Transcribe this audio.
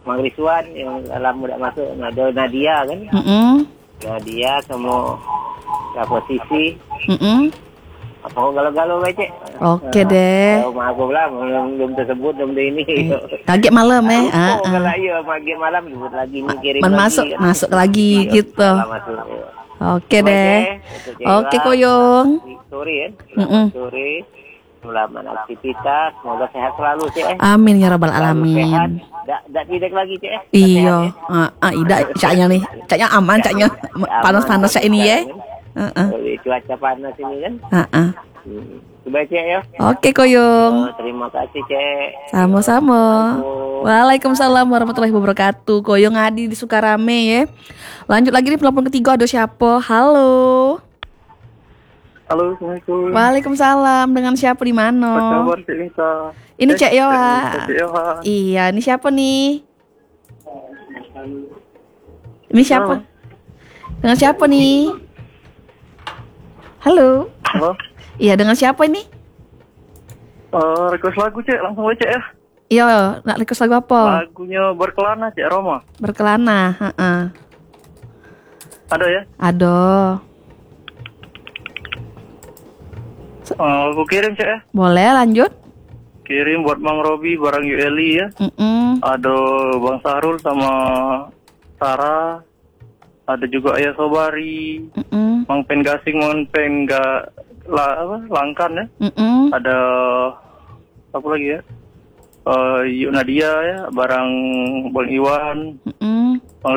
Mang Rizwan yang dalam udah masuk. Ada Nadia kan? Nadia sama posisi. Apa galau-galau baca? Oke deh. Maaf lah, belum tersebut, belum ini. Kaget malam Kalau iya, pagi malam sebut lagi nih kirim lagi. Masuk lagi iya, gitu. Oke deh. Oke Koyong. Sore ya. Sore. Selamat aktivitas, semoga sehat selalu Cek. Amin ya rabbal alamin. Dak tidak lagi Cek. Iya. Ida caknya nih. Caknya aman caknya. Panas-panas cak ini ya. Cuaca panas ini kan. Coba Cek ya. Oke Koyong. Terima kasih Cek. Sama-sama. Waalaikumsalam warahmatullahi wabarakatuh. Koyong Adi di Sukarame ya. Lanjut lagi nih penelpon ketiga, ada siapa? Halo. Halo, Assalamualaikum. Waalaikumsalam. Dengan siapa di mana? Apa kabar Cik Nita? Ini Cek Yoha. Cik Yoha. Iya, ini siapa nih? Ini siapa? Dengan siapa nih? Halo. Halo. Iya, dengan siapa ini? Request lagu Cek, langsung aja Cek ya. Iya, nak request lagu apa? Lagunya Berkelana Cek Roma. Berkelana, Ada ya? Ada. Aku kirim Cek ya. Boleh lanjut? Kirim buat Mang Robi, barang Yueli ya. Ada Bang Sarul sama Sarah. Ada juga Ayah Sobari. Mang Penggasing, Mang Langkan ya. Ada apa lagi ya? Yuk Nadia ya, barang Bang Iwan. Bang